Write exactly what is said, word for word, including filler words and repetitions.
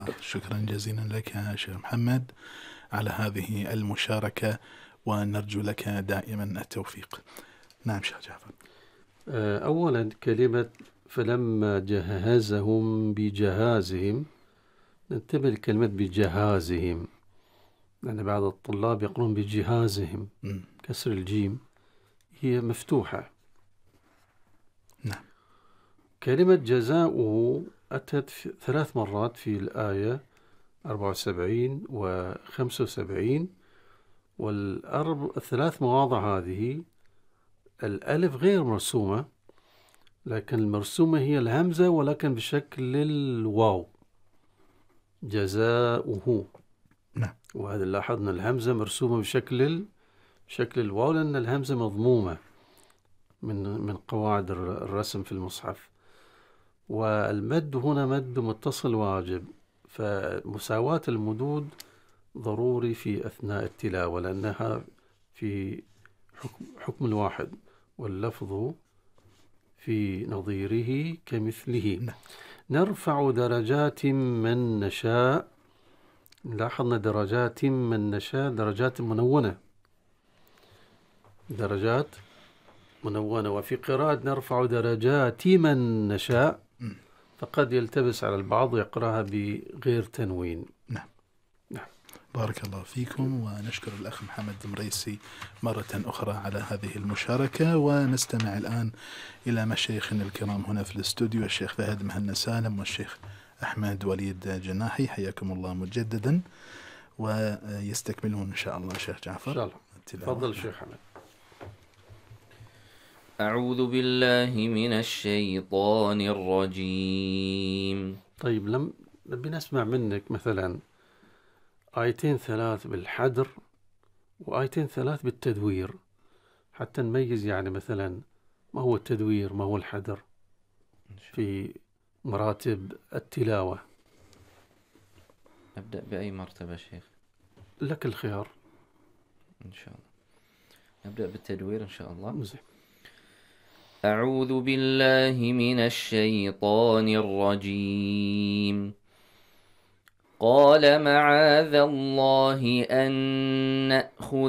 شكرا جزيلا لك يا شيخ محمد على هذه المشاركة، ونرجو لك دائما التوفيق. نعم شيخ جعفر. أولا كلمة فلما جهزهم بجهازهم، ننتبه لكلمة بجهازهم، لأن بعض الطلاب يقولون بجهازهم م. كسر الجيم هي مفتوحة. نعم. كلمة جزاؤه أتت ثلاث مرات في الآية أربعة وسبعين و خمسة وسبعين، والثلاث مواضع هذه الألف غير مرسومة، لكن المرسومة هي الهمزة ولكن بشكل الواو، جزاؤه. نعم. وهذا لاحظنا الهمزة مرسومة بشكل بشكل الواو، لأن الهمزة مضمومة من من قواعد الرسم في المصحف. والمد هنا مد متصل واجب، فمساواة المدود ضروري في أثناء التلاوة، لأنها في حكم, حكم الواحد، واللفظ في نظيره كمثله. نعم. نرفع درجات من نشاء، لاحظنا درجات من نشاء درجات منونة، درجات منونة. وفي قراءة نرفع درجات من نشاء، فقد يلتبس على البعض يقرأها بغير تنوين. نعم. نعم. بارك الله فيكم، ونشكر الأخ محمد مريسي مرة أخرى على هذه المشاركة. ونستمع الآن إلى مشايخنا الكرام هنا في الاستوديو، الشيخ فهد مهنا سالم والشيخ أحمد وليد جناحي، حياكم الله مجددا، ويستكملون إن شاء الله شيخ جعفر. إن شاء الله. تفضل شيخ حمد. أعوذ بالله من الشيطان الرجيم. طيب، لم نبي نسمع منك مثلا آيتين ثلاث بالحدر وآيتين ثلاث بالتدوير، حتى نميز يعني مثلا ما هو التدوير ما هو الحدر في مراتب التلاوة. نبدأ بأي مرتبة شيخ؟ لك الخيار. إن شاء الله نبدأ بالتدوير إن شاء الله. مزي. أعوذ بالله من الشيطان الرجيم. قال معاذ الله أن نأخذ